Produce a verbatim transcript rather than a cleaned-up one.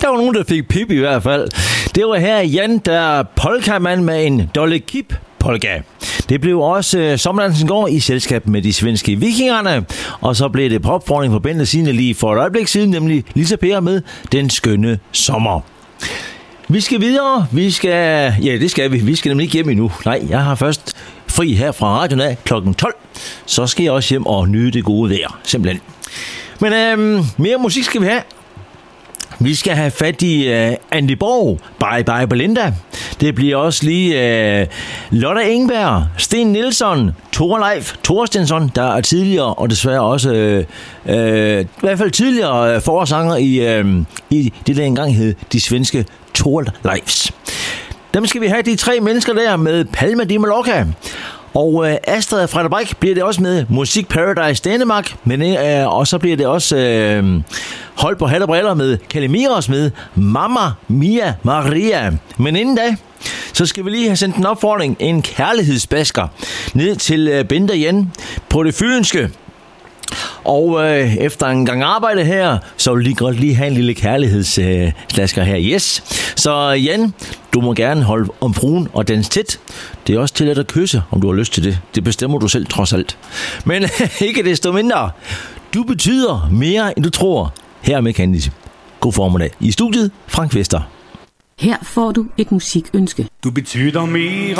der var nogen, der fik pip i hvert fald. Det var her Jan, der polkamand med en Dolly Kip polka. Det blev også øh, sommerdansen går i selskab med de svenske vikingerne, og så blev det popforning på Bente Signe lige for et øjeblik siden, nemlig Lisa Per med Den Skønne Sommer. Vi skal videre. Vi skal... Ja, det skal vi. Vi skal nemlig ikke hjem endnu. Nej, jeg har først fri her fra radioen af klokken tolv. Så skal jeg også hjem og nyde det gode vejr. Simpelthen. Men øhm, mere musik skal vi have. Vi skal have fat i uh, Andy Borg, Bye Bye Belinda. Det bliver også lige uh, Lotte Engberg, Sten Nilsson, Torleif Thorstensson, der er tidligere, og desværre også uh, uh, i hvert fald tidligere uh, forsanger i, uh, i det, der engang hed De Svenske Torleifs. Dem skal vi have, de tre mennesker der med Palma di Mallorca. Og øh, Astrid fra Frederik bliver det også med Musik Paradise Danmark, men, øh, og så bliver det også øh, hold på hat og briller med Kalemiros med Mamma Mia Maria. Men inden da, så skal vi lige have sendt en opfordring, en kærlighedsbasker, ned til øh, Bente og Jan på det fynske. Og øh, efter en gang arbejde her, så vil de godt lige have en lille kærlighedsslasker øh, her. Yes. Så Jan, du må gerne holde om fruen og danse tæt. Det er også tilladt at kysse, om du har lyst til det. Det bestemmer du selv trods alt. Men ikke desto mindre. Du betyder mere, end du tror. Her med Candice. God formiddag. I studiet, Frank Vester. Her får du et musikønske. Du betyder mere